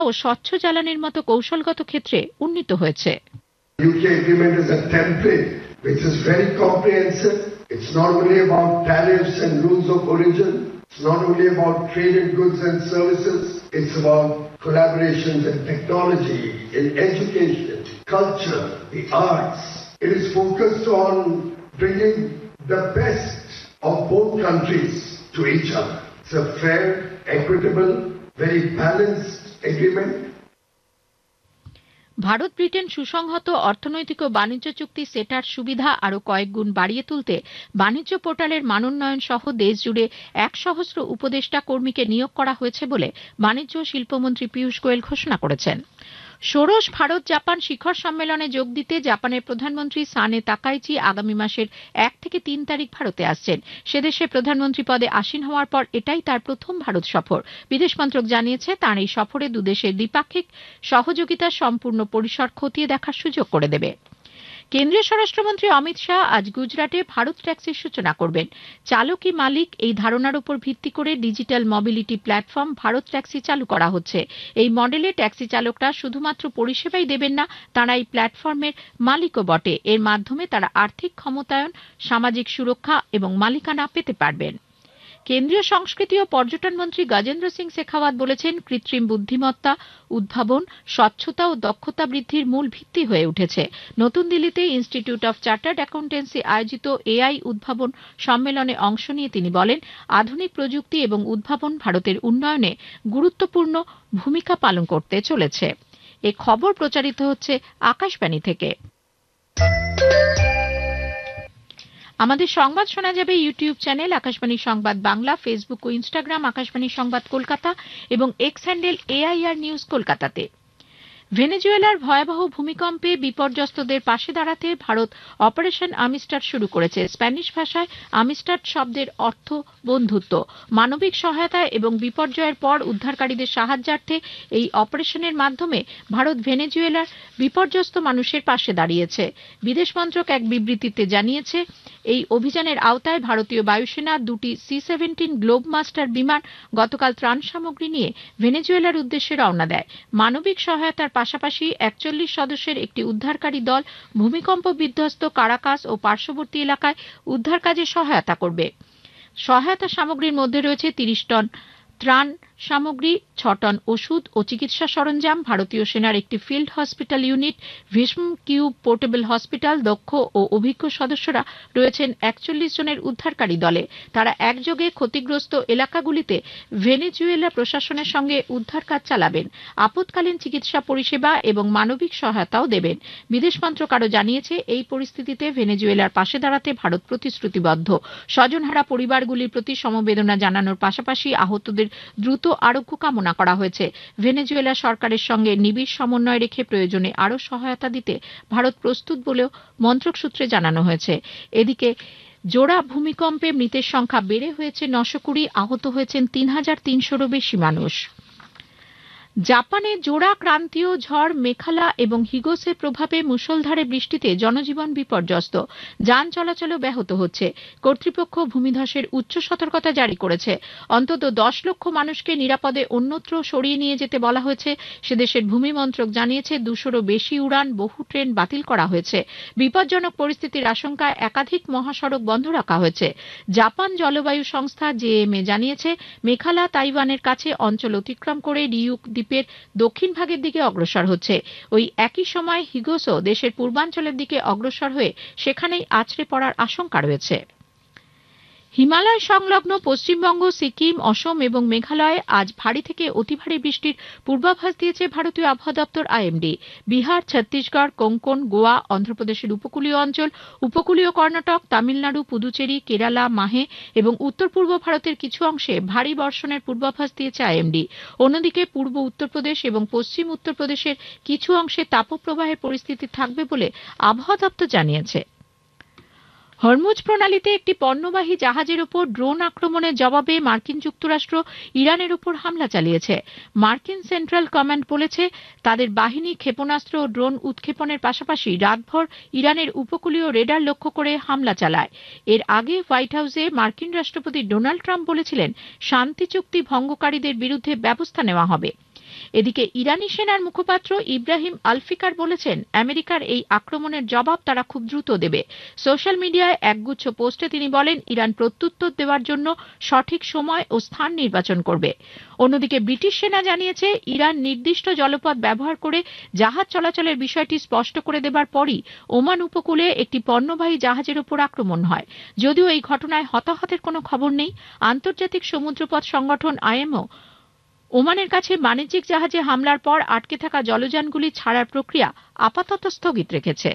ও স্বচ্ছ জ্বালানির মতো কৌশলগত ক্ষেত্রে উন্নীত হয়েছে। UK agreement is a template which is very comprehensive. It's not only about tariffs and rules of origin. It's not only about trade in goods and services. It's about collaborations in technology, in education, culture, the arts. It is focused on bringing the best of both countries to each other. It's a fair, equitable, very balanced agreement. Bharat Britain সুসংহত অর্থনৈতিক ও বাণিজ্য চুক্তি সেটার সুবিধা আরও কয়েক গুণ বাড়িয়ে তুলতে বাণিজ্য পোর্টালের মানোন্নয়ন সহ দেশ জুড়ে 1,000 উপদেষ্টা কর্মীকে নিয়োগ করা হয়েছে বলে বাণিজ্য ও শিল্পমন্ত্রী পীযূষ গোয়েল ঘোষণা করেছেন। ষোড়শ ভারত জাপান শিখর সম্মেলনে যোগ দিতে জাপানের প্রধানমন্ত্রী সানে তাকাইচি আগামী মাসের 1 থেকে 3 তারিখ ভারতে আসছেন। সেদেশে প্রধানমন্ত্রী পদে আসীন হওয়ার পর এটাই তার প্রথম ভারত সফর। বিদেশ মন্ত্রক জানিয়েছে তার এই সফরে দুদেশের দ্বিপাক্ষিক সহযোগিতার সম্পূর্ণ পরিসর খতিয়ে দেখার সুযোগ করে দেবে। কেন্দ্রীয় স্বরাষ্ট্রমন্ত্রী অমিত শাহ আজ গুজরাটে ভারত ট্যাক্সির সূচনা করবেন। চালকই মালিক এই ধারণার উপর ভিত্তি করে digital mobility platform Bharat taxi চালু করা হচ্ছে। এই মডেলে ট্যাক্সি চালকরা শুধুমাত্র পরিষেবাই দেবেন না, তারা এই প্ল্যাটফর্মের মালিকও বটে। এর মাধ্যমে তারা আর্থিক ক্ষমতায়ন, সামাজিক সুরক্ষা এবং মালিকানা পেতে পারবেন। কেন্দ্রীয় সংস্কৃতি ও পর্যটন মন্ত্রী গজেন্দ্র সিং শেখাওয়াত বলেছেন, কৃত্রিম বুদ্ধিমত্তা, উদ্ভাবন, স্বচ্ছতা ও দক্ষতা বৃদ্ধির মূল ভিত্তি হয়ে উঠেছে। নতুন দিল্লিতে ইনস্টিটিউট অফ চার্টার্ড অ্যাকাউন্টেন্সি আয়োজিত এআই উদ্ভাবন সম্মেলনে অংশ নিয়ে তিনি বলেন, আধুনিক প্রযুক্তি এবং উদ্ভাবন ভারতের উন্নয়নে গুরুত্বপূর্ণ ভূমিকা পালন করতে চলেছে। এ খবর প্রচারিত হচ্ছে আকাশবাণী থেকে। আমাদের সংবাদ শোনা যাবে ইউটিউব চ্যানেল আকাশবাণী সংবাদ বাংলা, ফেসবুক ও ইনস্টাগ্রাম আকাশবাণী সংবাদ কলকাতা এবং এক্স হ্যান্ডেল এআইআর নিউজ কলকাতাতে। ভেনেজুয়েলার ভয়াবহ ভূমিকম্পে বিপর্যস্তদের পাশে দাঁড়াতে ভারত অপারেশন আমিস্টাড শুরু করেছে। স্প্যানিশ ভাষায় আমিস্টাড শব্দের অর্থ বন্ধুত্ব। মানবিক সহায়তা এবং বিপর্যয়ের পর উদ্ধারকারীদের সাহায্যার্থে এই অপারেশনের মাধ্যমে ভারত ভেনেজুয়েলার বিপর্যস্ত মানুষের পাশে দাঁড়িয়েছে। বিদেশ মন্ত্রক এক বিবৃতিতে জানিয়েছে, এই অভিযানের আওতায় ভারতীয় বায়ুসেনা 2টি C-17 গ্লোব মাস্টার বিমান গতকাল ত্রাণ সামগ্রী নিয়ে ভেনেজুয়েলার উদ্দেশ্যে রওনা দেয়। মানবিক সহায়তার পাশাপাশি 41 সদস্যের একটি উদ্ধারকারী দল ভূমিকম্প বিধ্বস্ত কারাকাস ও পার্শ্ববর্তী এলাকায় উদ্ধার কাজে সহায়তা করবে। সহায়তা সামগ্রীর মধ্যে রয়েছে 30 টন ত্রাণ সামগ্রী, 6 টন ওষুধ ও চিকিৎসা সরঞ্জাম, ভারতীয় সেনার একটি field hospital unit, Bhishma cube portable hospital. দক্ষ ও অভিজ্ঞ সদস্যরা রয়েছেন 41 জনের উদ্ধারকারী দলে। তারা একযোগে ক্ষতিগ্রস্ত এলাকাগুলিতে ভেনেজুয়েলা প্রশাসনের সঙ্গে উদ্ধার কাজ চালাবেন, আপৎকালীন চিকিৎসা পরিষেবা এবং মানবিক সহায়তাও দেবেন। বিদেশ মন্ত্রক আরও জানিয়েছে, এই পরিস্থিতিতে ভেনেজুয়েলার পাশে দাঁড়াতে ভারত প্রতিশ্রুতিবদ্ধ। স্বজনহারা পরিবারগুলির প্রতি সমবেদনা জানানোর পাশাপাশি আহতদের দ্রুত আরোগ্য কামনা করা হয়েছে। ভেনেজুয়েলা সরকারের সঙ্গে নিবিড় সমন্বয় রেখে প্রয়োজনে আরও সহায়তা দিতে ভারত প্রস্তুত বলেও মন্ত্রক সূত্রে জানানো হয়েছে। এদিকে জোড়া ভূমিকম্পে মৃতের সংখ্যা বেড়ে হয়েছে 920, আহত হয়েছেন 3,300-রও বেশি মানুষ। জাপানে জোড়া ক্রান্তীয় ঝড় মেখালা এবং হিগোসের প্রভাবে মুষলধারে বৃষ্টিতে জনজীবন বিপর্যস্ত, যান চলাচলও ব্যাহত হচ্ছে। কর্তৃপক্ষ ভূমিধসের উচ্চ সতর্কতা জারি করেছে। অন্তত 10 লক্ষ মানুষকে নিরাপদে অন্যত্র সরিয়ে নিয়ে যেতে বলা হয়েছে। সেদেশের ভূমি মন্ত্রক জানিয়েছে, 200-রও বেশি উড়ান, বহু ট্রেন বাতিল করা হয়েছে। বিপজ্জনক পরিস্থিতির আশঙ্কায় একাধিক মহাসড়ক বন্ধ রাখা হয়েছে। জাপান জলবায়ু সংস্থা JMA জানিয়েছে, মেখালা তাইওয়ানের কাছে অঞ্চল অতিক্রম করে রিউক দ্বীপের দক্ষিণ ভাগের দিকে অগ্রসর হচ্ছে। ওই একই সময় হিগোসও দেশের পূর্বাঞ্চলের দিকে অগ্রসর হয়ে সেখানেই আছড়ে পড়ার আশঙ্কা রয়েছে। হিমালয় সংলগ্ন পশ্চিমবঙ্গ, সিকিম, অসম এবং মেঘালয়ে আজ ভারী থেকে অতি ভারী বৃষ্টির পূর্বাভাস দিয়েছে ভারতীয় আবহাওয়া দপ্তর IMD। বিহার, ছত্তিশগড়, কোঙ্কন, গোয়া, অন্ধ্রপ্রদেশের উপকূলীয় অঞ্চল, উপকূলীয় কর্ণাটক, তামিলনাড়ু, পুদুচেরি, কেরালা, মাহে এবং উত্তর পূর্ব ভারতের কিছু অংশে ভারী বর্ষণের পূর্বাভাস দিয়েছে IMD। অন্যদিকে পূর্ব উত্তরপ্রদেশ এবং পশ্চিম উত্তরপ্রদেশের কিছু অংশে তাপপ্রবাহের পরিস্থিতি থাকবে বলে আবহাওয়া দপ্তর জানিয়েছে। হরমুজ প্রণালীতে একটি পণ্যবাহী জাহাজের উপর ড্রোন আক্রমণের জবাবে মার্কিন যুক্তরাষ্ট্র ইরানের উপর হামলা চালিয়েছে। মার্কিন সেন্ট্রাল কমান্ড বলেছে, তাদের বাহিনী ক্ষেপণাস্ত্র ও ড্রোন উৎক্ষেপণের পাশাপাশি রাতভর ইরানের উপকূলীয় রেডার লক্ষ্য করে হামলা চালায়। এর আগে হোয়াইট হাউসে মার্কিন রাষ্ট্রপতি ডোনাল্ড ট্রাম্প বলেছিলেন, শান্তি চুক্তি ভঙ্গকারীদের বিরুদ্ধে ব্যবস্থা নেওয়া হবে। এদিকে ইরানি সেনার মুখপাত্র ইব্রাহিম আলফিকার বলেছেন, আমেরিকার এই আক্রমণের জবাব তারা খুব দ্রুত দেবে। সোশ্যাল মিডিয়ায় একগুচ্ছ পোস্টে তিনি বলেন, ইরান প্রত্যুত্তর দেওয়ার জন্য সঠিক সময় ও স্থান নির্বাচন করবে। অন্যদিকে ব্রিটিশ সেনা জানিয়েছে, ইরান নির্দিষ্ট জলপথ ব্যবহার করে জাহাজ চলাচলের বিষয়টি স্পষ্ট করে দেবার পরই ওমান উপকূলে একটি পণ্যবাহী জাহাজের উপর আক্রমণ হয়। যদিও এই ঘটনায় হতাহতের কোনো খবর নেই। আন্তর্জাতিক সমুদ্রপথ সংগঠন আইএমও ওমানের কাছে বাণিজ্যিক জাহাজে হামলার পর আটকে থাকা জলযানগুলি ছাড়ার প্রক্রিয়া আপাতত স্থগিত রেখেছে।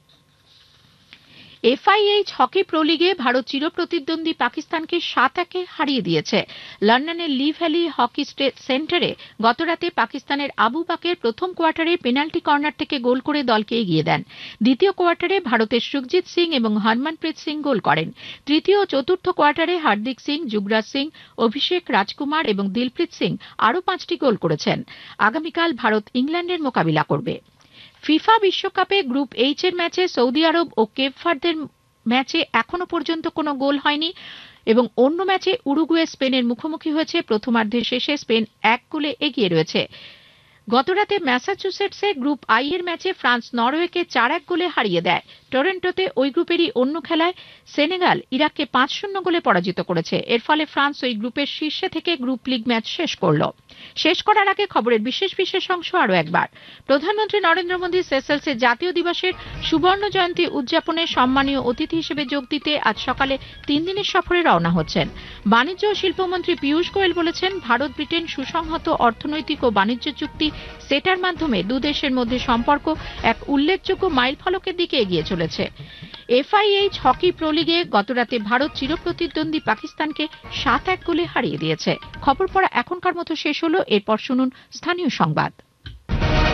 FIH হকি প্রো লিগে ভারত চিরপ্রতিদ্বন্দ্বী পাকিস্তানকে 7-1 হারিয়ে দিয়েছে। লন্ডনের লি ভ্যালি হকি সেন্টারে গতরাতে পাকিস্তানের আবু বাকের প্রথম কোয়ার্টারে পেনাল্টি কর্নার থেকে গোল করে দলকে এগিয়ে দেন। দ্বিতীয় কোয়ার্টারে ভারতের সুখজিৎ সিং এবং হরমনপ্রীত সিং গোল করেন। তৃতীয় ও চতুর্থ কোয়ার্টারে হার্দিক সিং, যুবরাজ সিং, অভিষেক, রাজকুমার এবং দিলপ্রীত সিং আরও 5টি গোল করেছেন। আগামীকাল ভারত ইংল্যান্ডের মোকাবিলা করবে। ফিফা বিশ্বকাপে গ্রুপ এইচ এর ম্যাচে সৌদি আরব ও কেপ ভার্দের ম্যাচে এখনো পর্যন্ত কোনো গোল হয়নি এবং অন্য ম্যাচে উরুগুয়ে স্পেনের মুখোমুখি হয়েছে। প্রথমার্ধের শেষে স্পেন 1 গোলে এগিয়ে রয়েছে। গতরাতে ম্যাসাচুসেটসে গ্রুপ আই এর ম্যাচে ফ্রান্স নরওয়েকে 4-1 গোলে হারিয়ে দেয়। টরন্টোতে ওই গ্রুপেরই অন্য খেলায় সেনেগাল ইরাককে 5-0 গোলে পরাজিত করেছে। এর ফলে ফ্রান্স ওই গ্রুপের শীর্ষে থেকে গ্রুপ লিগ ম্যাচ শেষ করল। শেষ করার আগে খবরের বিশেষ অংশ আরও একবার। প্রধানমন্ত্রী নরেন্দ্র মোদী সেসেলসে জাতীয় দিবসের সুবর্ণ জয়ন্তী উদযাপনে সম্মানীয় অতিথি হিসেবে যোগ দিতে আজ সকালে 3 দিনের সফরে রওনা হচ্ছেন। বাণিজ্য ও শিল্পমন্ত্রী পীযূষ গোয়েল বলেছেন, ভারত ব্রিটেন সুসংহত অর্থনৈতিক ও বাণিজ্য চুক্তি সেটার মাধ্যমে দুদেশের মধ্যে সম্পর্ক এক উল্লেখযোগ্য মাইলফলকের দিকে এগিয়ে চলেছে। FIH হকি প্রো লিগে গতরাতে ভারত চিরপ্রতিদ্বন্দ্বী পাকিস্তানকে 7-1 গোলে হারিয়ে দিয়েছে। খবর পড়া এখনকার মতো শেষ হলো। এরপর শুনুন স্থানীয় সংবাদ।